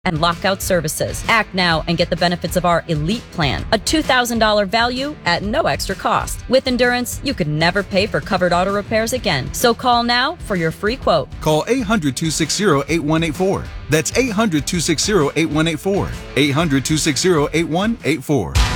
and lockout services. Act now and get the benefits of our Elite Plan, a $2,000 value at no extra cost. With Endurance, you could never pay for covered auto repairs again. So call now for your free quote. Call 800-260-8184. That's 800-260-8184. 800-260-8184.